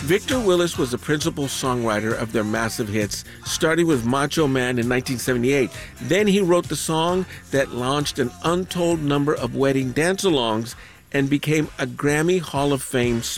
Victor Willis was the principal songwriter of their massive hits, starting with Macho Man in 1978. Then he wrote the song that launched an untold number of wedding dance-alongs and became a Grammy Hall of Fame song.